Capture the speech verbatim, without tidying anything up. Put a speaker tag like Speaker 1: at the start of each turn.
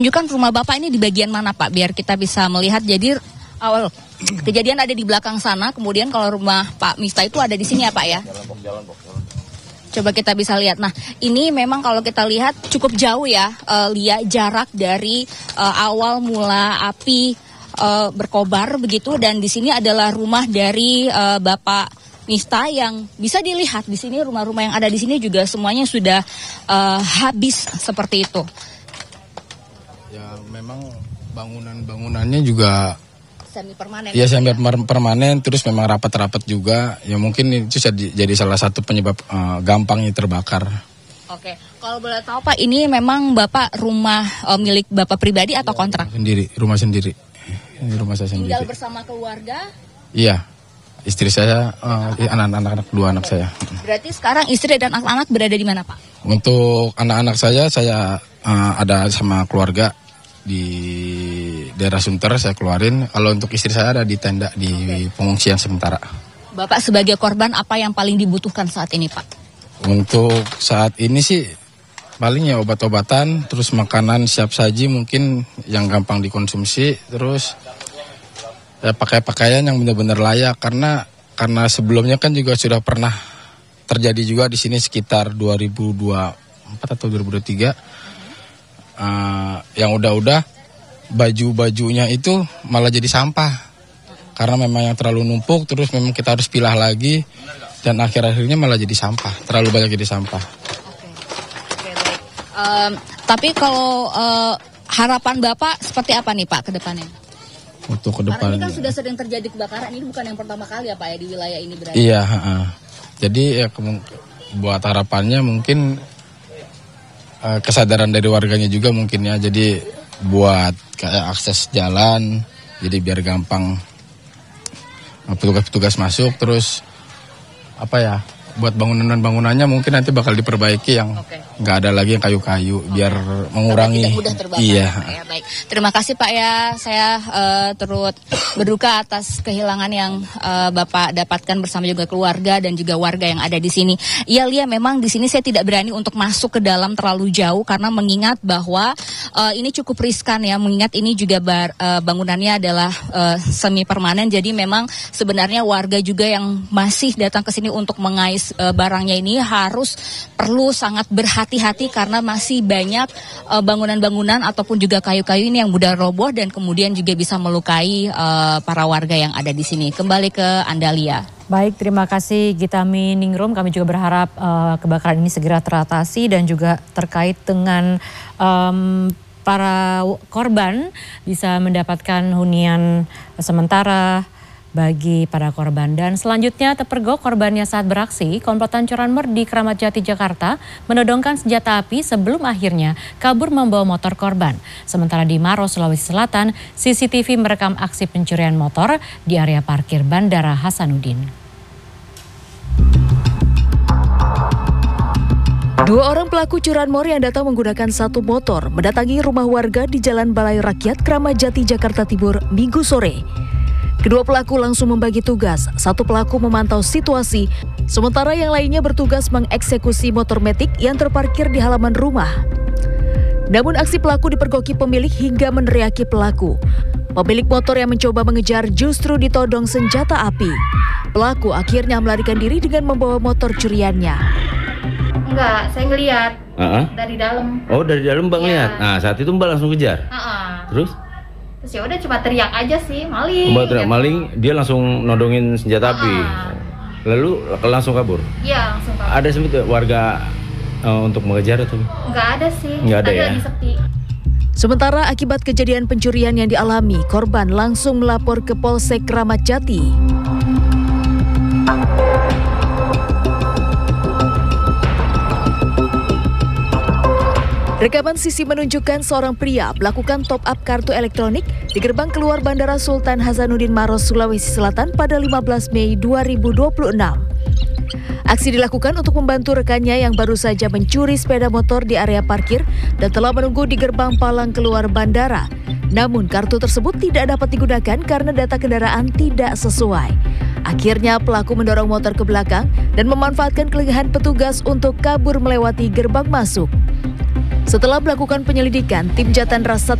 Speaker 1: Tunjukkan rumah Bapak ini di bagian mana Pak, biar kita bisa melihat. Jadi awal kejadian ada di belakang sana, kemudian kalau rumah Pak Miftah itu ada di sini ya Pak ya? Coba kita bisa lihat. Nah, ini memang kalau kita lihat cukup jauh ya, uh, Lia, jarak dari uh, awal mula api uh, berkobar begitu. Dan di sini adalah rumah dari uh, Bapak Miftah yang bisa dilihat di sini, rumah-rumah yang ada di sini juga semuanya sudah uh, habis seperti itu.
Speaker 2: Ya, memang bangunan-bangunannya juga
Speaker 1: semi permanen.
Speaker 2: Iya, semi permanen, terus memang rapat-rapat juga. Ya mungkin itu jadi, jadi salah satu penyebab uh, gampangnya terbakar.
Speaker 1: Oke, kalau boleh tahu Pak, ini memang Bapak rumah uh, milik Bapak pribadi atau ya, kontrak?
Speaker 2: Sendiri, rumah sendiri. Ini rumah saya sendiri.
Speaker 1: Tinggal bersama keluarga?
Speaker 2: Iya, istri saya, uh, anak-anak, dua anak saya.
Speaker 1: Berarti sekarang istri dan anak-anak berada di mana Pak? Untuk
Speaker 2: anak-anak saya, saya uh, ada sama keluarga di daerah Sunter, saya keluarin. Kalau untuk istri saya ada di tenda di okay. pengungsian sementara.
Speaker 1: Bapak sebagai korban apa yang paling dibutuhkan saat ini Pak?
Speaker 2: Untuk saat ini sih paling ya obat-obatan, terus makanan siap saji mungkin yang gampang dikonsumsi, terus ya pakai-pakaian yang benar-benar layak, karena karena sebelumnya kan juga sudah pernah terjadi juga di sini sekitar dua ribu dua puluh empat atau dua ribu dua puluh tiga. Uh, yang udah-udah baju-bajunya itu malah jadi sampah karena memang yang terlalu numpuk, terus memang kita harus pilah lagi dan akhir-akhirnya malah jadi sampah, terlalu banyak jadi sampah.
Speaker 1: Oke, oke baik. Um, tapi kalau uh, harapan Bapak seperti apa nih Pak ke depannya?
Speaker 2: Untuk ke depan.
Speaker 1: Karena ini kan sudah sering terjadi kebakaran, ini bukan yang pertama kali ya Pak ya di wilayah ini berada.
Speaker 2: Iya, uh, jadi ya buat harapannya mungkin kesadaran dari warganya juga mungkin ya, jadi buat kayak akses jalan, jadi biar gampang petugas-petugas masuk, terus apa ya, buat bangunan-bangunannya mungkin nanti bakal diperbaiki yang nggak okay. ada lagi yang kayu-kayu, okay. biar mengurangi.
Speaker 1: Tidak mudah terbakar.
Speaker 2: Iya.
Speaker 1: Ya, baik. Terima kasih Pak ya, saya uh, turut berduka atas kehilangan yang uh, Bapak dapatkan bersama juga keluarga dan juga warga yang ada di sini. Iya Lia, memang di sini saya tidak berani untuk masuk ke dalam terlalu jauh karena mengingat bahwa uh, ini cukup riskan ya, mengingat ini juga bar, uh, bangunannya adalah uh, semi permanen, jadi memang sebenarnya warga juga yang masih datang ke sini untuk mengais uh, barangnya ini harus perlu sangat berhati-hati karena masih banyak uh, bangunan-bangunan ataupun juga kayu-kayu ini yang mudah roboh dan kemudian juga bisa melukai uh, para warga yang ada di sini. Kembali ke Anda Lia.
Speaker 3: Baik, terima kasih Gitami Ningrum. Kami juga berharap uh, kebakaran ini segera teratasi dan juga terkait dengan um, para korban bisa mendapatkan hunian sementara bagi para korban. Dan selanjutnya terpergok korbannya saat beraksi, komplotan curanmor di Keramat Jati, Jakarta menodongkan senjata api sebelum akhirnya kabur membawa motor korban. Sementara di Maros, Sulawesi Selatan, C C T V merekam aksi pencurian motor di area parkir Bandara Hasanuddin.
Speaker 4: Dua orang pelaku curanmor yang datang menggunakan satu motor mendatangi rumah warga di Jalan Balai Rakyat, Keramat Jati, Jakarta Timur, Minggu sore. Kedua pelaku langsung membagi tugas. Satu pelaku memantau situasi, sementara yang lainnya bertugas mengeksekusi motor metik yang terparkir di halaman rumah. Namun aksi pelaku dipergoki pemilik hingga meneriaki pelaku. Pemilik motor yang mencoba mengejar justru ditodong senjata api. Pelaku akhirnya melarikan diri dengan membawa motor curiannya.
Speaker 5: Enggak, saya ngelihat uh-huh. dari dalam.
Speaker 6: Oh, dari dalam Mbak ngeliat.
Speaker 5: Ya.
Speaker 6: Nah, saat itu Mbak langsung kejar.
Speaker 5: Uh-uh.
Speaker 6: Terus?
Speaker 5: Terus ya udah cuma teriak aja sih, maling.
Speaker 6: Mbak teriak
Speaker 5: gitu.
Speaker 6: maling, dia langsung nodongin senjata api.
Speaker 5: Uh-uh.
Speaker 6: Lalu langsung kabur.
Speaker 5: Iya, langsung kabur.
Speaker 6: Ada sempat warga uh, untuk mengejar atau?
Speaker 5: Enggak ada sih.
Speaker 6: Enggak ada ya.
Speaker 5: Lagi sepi.
Speaker 4: Sementara akibat kejadian pencurian yang dialami, korban langsung melapor ke Polsek Keramat Jati. Rekaman C C menunjukkan seorang pria melakukan top up kartu elektronik di gerbang keluar Bandara Sultan Hasanuddin Maros, Sulawesi Selatan pada lima belas Mei dua ribu dua puluh enam. Aksi dilakukan untuk membantu rekannya yang baru saja mencuri sepeda motor di area parkir dan telah menunggu di gerbang palang keluar bandara. Namun kartu tersebut tidak dapat digunakan karena data kendaraan tidak sesuai. Akhirnya pelaku mendorong motor ke belakang dan memanfaatkan kelengahan petugas untuk kabur melewati gerbang masuk. Setelah melakukan penyelidikan, tim Jatan Ras